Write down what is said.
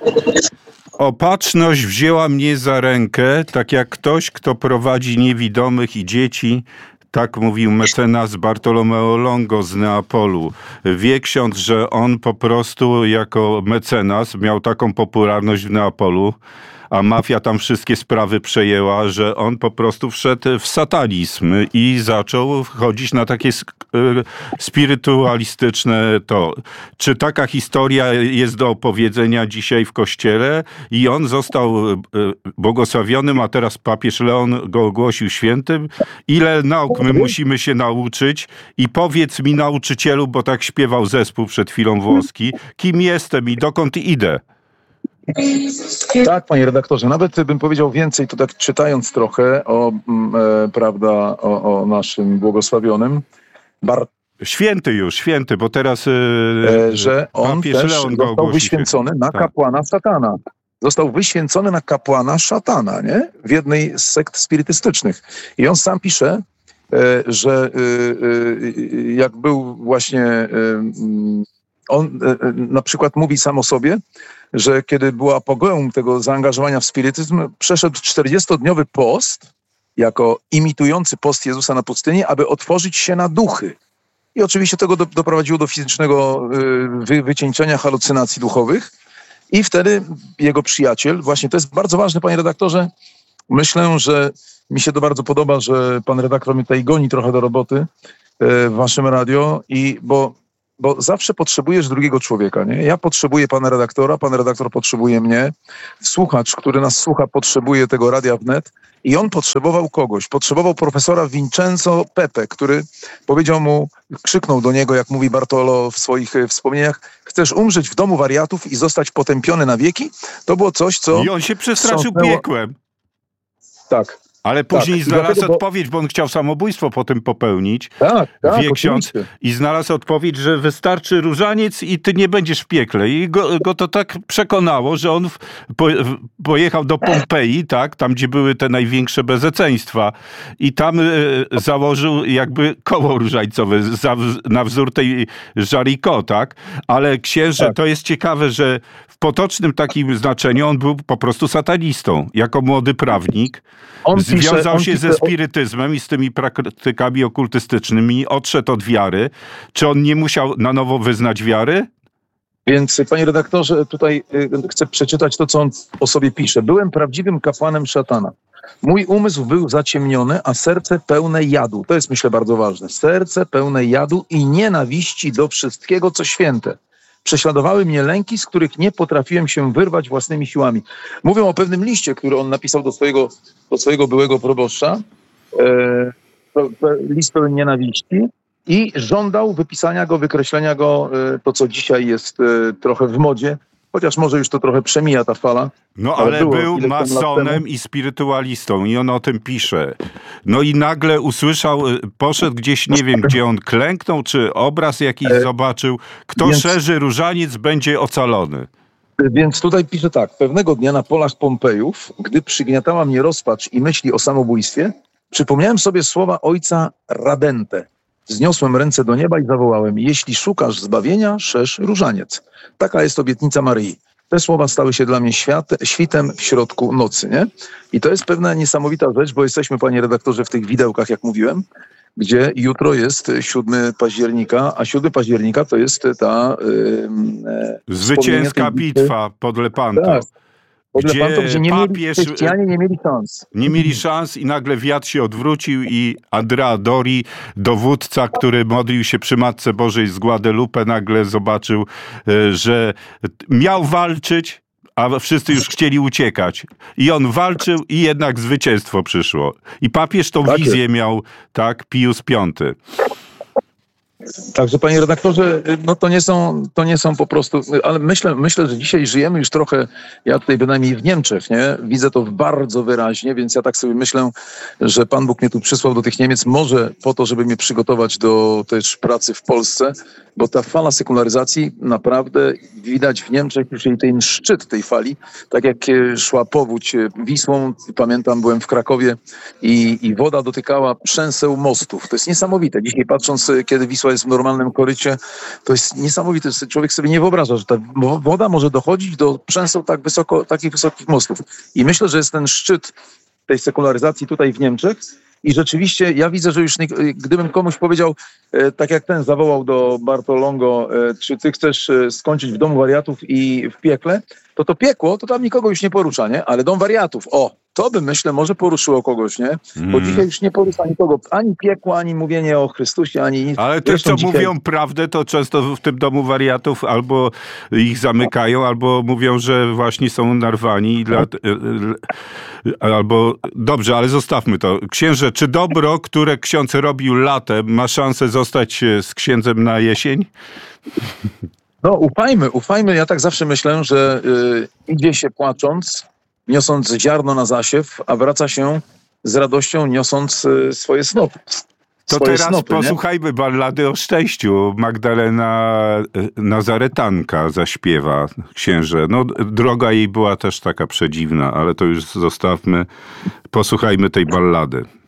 Opatrzność wzięła mnie za rękę, tak jak ktoś, kto prowadzi niewidomych i dzieci. Tak mówił mecenas Bartolomeo Longo z Neapolu. Wie ksiądz, że on po prostu jako mecenas miał taką popularność w Neapolu, a mafia tam wszystkie sprawy przejęła, że on po prostu wszedł w satanizm i zaczął chodzić na takie spirytualistyczne to. Czy taka historia jest do opowiedzenia dzisiaj w Kościele? I on został błogosławionym, a teraz papież Leon go ogłosił świętym. Ile nauk my musimy się nauczyć? I powiedz mi, nauczycielu, bo tak śpiewał zespół przed chwilą włoski, kim jestem i dokąd idę? Tak, panie redaktorze, nawet bym powiedział więcej, to tak czytając trochę o naszym błogosławionym Święty, bo teraz że on papież też Leon go został wyświęcony na kapłana szatana. Został wyświęcony na kapłana szatana, nie? W jednej z sekt spirytystycznych. I on sam pisze, że jak był właśnie... On na przykład mówi sam o sobie, że kiedy była apogeum tego zaangażowania w spirytyzm, przeszedł 40-dniowy post, jako imitujący post Jezusa na pustyni, aby otworzyć się na duchy. I oczywiście tego doprowadziło do fizycznego wycieńczenia halucynacji duchowych. I wtedy jego przyjaciel, właśnie to jest bardzo ważne, panie redaktorze, myślę, że mi się to bardzo podoba, że pan redaktor mnie tutaj goni trochę do roboty w waszym radio, bo zawsze potrzebujesz drugiego człowieka, nie? Ja potrzebuję pana redaktora, pan redaktor potrzebuje mnie, słuchacz, który nas słucha, potrzebuje tego Radia Wnet i on potrzebował kogoś. Potrzebował profesora Vincenzo Pepe, który powiedział mu, krzyknął do niego, jak mówi Bartolo w swoich wspomnieniach, chcesz umrzeć w domu wariatów i zostać potępiony na wieki? To było coś, co... I on się przestraszył piekłem. Tak. Ale później znalazł odpowiedź, bo on chciał samobójstwo potem popełnić. Tak, wie ksiądz. I znalazł odpowiedź, że wystarczy różaniec i ty nie będziesz w piekle. I go to tak przekonało, że on pojechał do Pompeji, tak, tam gdzie były te największe bezeceństwa. I tam założył jakby koło różańcowe na wzór tej Jaricot, tak? Ale księże, tak. To jest ciekawe, że w potocznym takim znaczeniu on był po prostu satanistą. Jako młody prawnik. Związał się ze spirytyzmem i z tymi praktykami okultystycznymi, odszedł od wiary. Czy on nie musiał na nowo wyznać wiary? Więc, panie redaktorze, tutaj chcę przeczytać to, co on o sobie pisze. Byłem prawdziwym kapłanem szatana. Mój umysł był zaciemniony, a serce pełne jadu. To jest, myślę, bardzo ważne. Serce pełne jadu i nienawiści do wszystkiego, co święte. Prześladowały mnie lęki, z których nie potrafiłem się wyrwać własnymi siłami. Mówią o pewnym liście, który on napisał do swojego byłego proboszcza. List pełen nienawiści. I żądał wypisania go, wykreślenia go, to co dzisiaj jest trochę w modzie, chociaż może już to trochę przemija ta fala. No ale był masonem i spirytualistą i on o tym pisze. No i nagle usłyszał, poszedł gdzieś, nie wiem gdzie on klęknął, czy obraz jakiś zobaczył. Kto szerzy różaniec, będzie ocalony. Więc tutaj pisze tak. Pewnego dnia na polach Pompejów, gdy przygniatała mnie rozpacz i myśli o samobójstwie, przypomniałem sobie słowa ojca Radente. Wzniosłem ręce do nieba i zawołałem: jeśli szukasz zbawienia, szerz różaniec. Taka jest obietnica Maryi. Te słowa stały się dla mnie świtem w środku nocy, nie? I to jest pewna niesamowita rzecz, bo jesteśmy, panie redaktorze, w tych widełkach, jak mówiłem, gdzie jutro jest 7 października, a 7 października to jest ta... zwycięska bitwa pod Lepanto. Tak. Gdzie chrześcijanie nie mieli szans. Nie mieli szans i nagle wiatr się odwrócił i Andrea Dori, dowódca, który modlił się przy Matce Bożej z Guadalupe, nagle zobaczył, że miał walczyć, a wszyscy już chcieli uciekać. I on walczył i jednak zwycięstwo przyszło. I papież tą wizję miał, tak, Pius V. Także, panie redaktorze, no to nie są po prostu, ale myślę, że dzisiaj żyjemy już trochę, ja tutaj bynajmniej w Niemczech, nie? Widzę to bardzo wyraźnie, więc ja tak sobie myślę, że Pan Bóg mnie tu przysłał do tych Niemiec, może po to, żeby mnie przygotować do też pracy w Polsce, bo ta fala sekularyzacji naprawdę widać w Niemczech, czyli ten szczyt tej fali, tak jak szła powódź Wisłą, pamiętam, byłem w Krakowie i woda dotykała przęseł mostów. To jest niesamowite. Dzisiaj patrząc, kiedy Wisła jest w normalnym korycie, to jest niesamowite. Człowiek sobie nie wyobraża, że ta woda może dochodzić do przęseł takich wysokich mostów. I myślę, że jest ten szczyt tej sekularyzacji tutaj w Niemczech. I rzeczywiście ja widzę, że już gdybym komuś powiedział, tak jak ten zawołał do Bartolongo, czy ty chcesz skończyć w domu wariatów i w piekle, to piekło, to tam nikogo już nie porusza, nie? Ale dom wariatów, to by, myślę, może poruszyło kogoś, nie? Bo dzisiaj już nie porusza nikogo, ani piekło, ani mówienie o Chrystusie, ani nic. Ale tych, co mówią prawdę, to często w tym domu wariatów albo ich zamykają, albo mówią, że właśnie są narwani. Albo dobrze, ale zostawmy to. Księże, czy dobro, które ksiądz robił latem, ma szansę zostać z księdzem na jesień? No ufajmy. Ja tak zawsze myślę, że idzie się płacząc, niosąc ziarno na zasiew, a wraca się z radością, niosąc swoje snopy. To teraz posłuchajmy ballady o szczęściu. Magdalena Nazaretanka zaśpiewa, księże. No, droga jej była też taka przedziwna, ale to już zostawmy. Posłuchajmy tej ballady.